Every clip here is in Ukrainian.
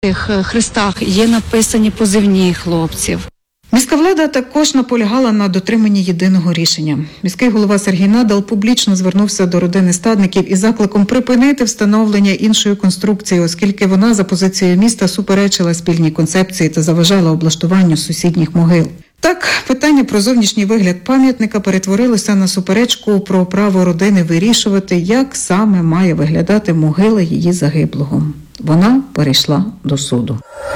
цих хрестах є написані позивні хлопців. Міська влада також наполягала на дотриманні єдиного рішення. Міський голова Сергій Надал публічно звернувся до родини стадників із закликом припинити встановлення іншої конструкції, оскільки вона, за позицією міста, суперечила спільній концепції та заважала облаштуванню сусідніх могил. Так, питання про зовнішній вигляд пам'ятника перетворилося на суперечку про право родини вирішувати, як саме має виглядати могила її загиблого. Вона перейшла до суду.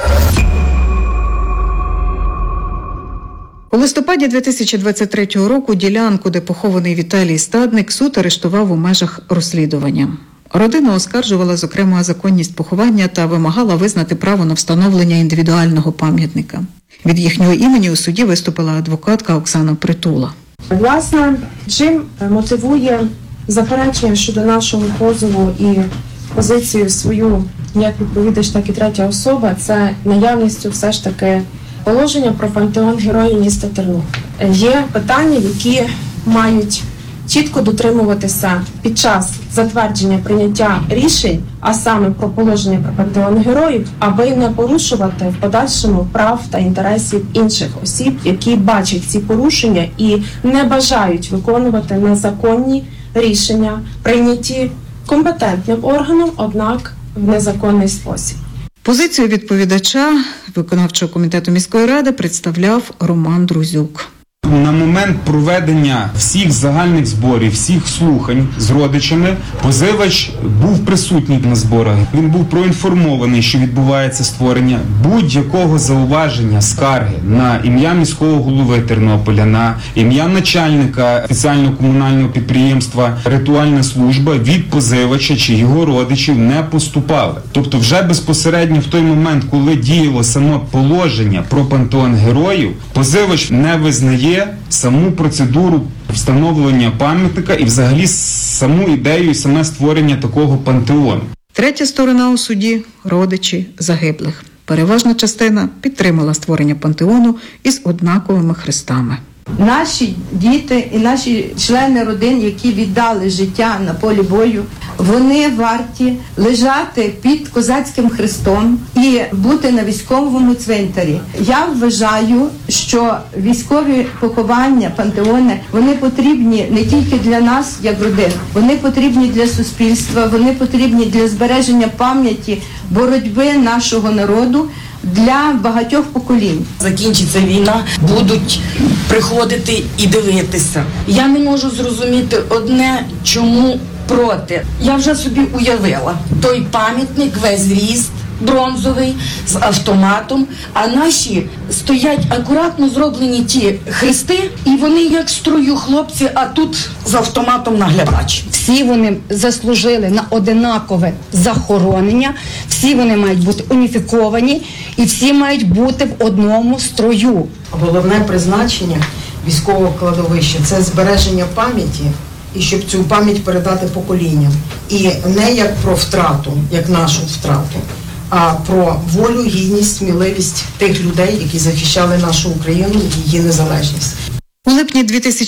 У листопаді 2023 року ділянку, де похований Віталій Стадник, суд арештував у межах розслідування. Родина оскаржувала, зокрема, законність поховання та вимагала визнати право на встановлення індивідуального пам'ятника. Від їхнього імені у суді виступила адвокатка Оксана Притула. Власне, чим мотивує заперечення щодо нашого позову і позицію свою як відповідач, так і третя особа, це наявністю все ж таки положення про пантеон героїв міста Тернополя. Є питання, які мають чітко дотримуватися під час затвердження прийняття рішень, а саме про положення про пантеон героїв, аби не порушувати в подальшому прав та інтересів інших осіб, які бачать ці порушення і не бажають виконувати незаконні рішення, прийняті компетентним органом, однак в незаконний спосіб. Позицію відповідача виконавчого комітету міської ради представляв Роман Друзюк. На момент проведення всіх загальних зборів, всіх слухань з родичами, позивач був присутній на зборах. Він був проінформований, що відбувається створення будь-якого зауваження, скарги на ім'я міського голови Тернополя, на ім'я начальника спеціального комунального підприємства «Ритуальна служба» від позивача чи його родичів не поступали. Тобто вже безпосередньо в той момент, коли діяло саме положення про пантеон героїв, позивач не визнає саму процедуру встановлення пам'ятника і взагалі саму ідею і саме створення такого пантеону. Третя сторона у суді – родичі загиблих. Переважна частина підтримала створення пантеону із однаковими хрестами. Наші діти і наші члени родин, які віддали життя на полі бою, вони варті лежати під козацьким хрестом і бути на військовому цвинтарі. Я вважаю, що військові поховання, пантеони, вони потрібні не тільки для нас, як родин, вони потрібні для суспільства, вони потрібні для збереження пам'яті боротьби нашого народу, для багатьох поколінь. Закінчиться війна, будуть приходити і дивитися. Я не можу зрозуміти одне, чому проти. Я вже собі уявила, той пам'ятник весь ріст, бронзовий, з автоматом, а наші стоять акуратно зроблені ті хрести, і вони як в строю хлопці, а тут з автоматом наглядач. Всі вони заслужили на одинакове захоронення, всі вони мають бути уніфіковані і всі мають бути в одному строю. Головне призначення військового кладовища – це збереження пам'яті, і щоб цю пам'ять передати поколінням. І не як про втрату, як нашу втрату, а про волю, гідність, сміливість тих людей, які захищали нашу Україну і її незалежність. У липні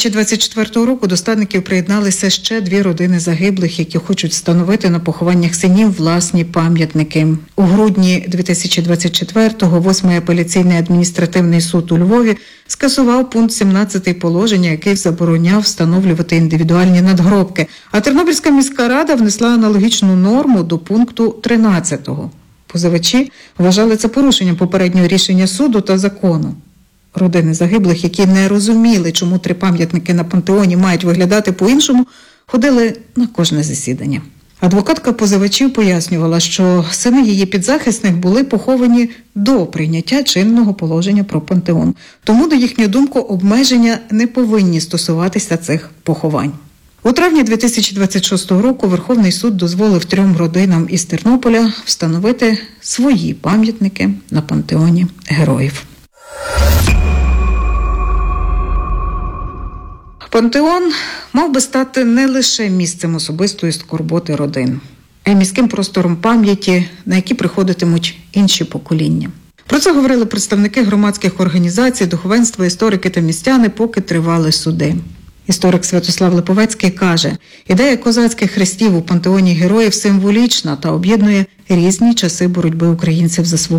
2024 року до стадників приєдналися ще 2 родини загиблих, які хочуть встановити на похованнях синів власні пам'ятники. У грудні 2024-го 8-й апеляційний адміністративний суд у Львові скасував пункт 17 положення, який забороняв встановлювати індивідуальні надгробки. А Тернопільська міська рада внесла аналогічну норму до пункту 13-го. Позивачі вважали це порушенням попереднього рішення суду та закону. Родини загиблих, які не розуміли, чому 3 пам'ятники на пантеоні мають виглядати по-іншому, ходили на кожне засідання. Адвокатка позивачів пояснювала, що сини її підзахисних були поховані до прийняття чинного положення про пантеон. Тому, на їхню думку, обмеження не повинні стосуватися цих поховань. У травні 2026 року Верховний суд дозволив 3 родинам із Тернополя встановити свої пам'ятники на пантеоні героїв. Пантеон мав би стати не лише місцем особистої скорботи родин, а й міським простором пам'яті, на які приходитимуть інші покоління. Про це говорили представники громадських організацій, духовенства, історики та містяни, поки тривали суди. Історик Святослав Липовецький каже, ідея козацьких хрестів у пантеоні героїв символічна та об'єднує різні часи боротьби українців за свободу.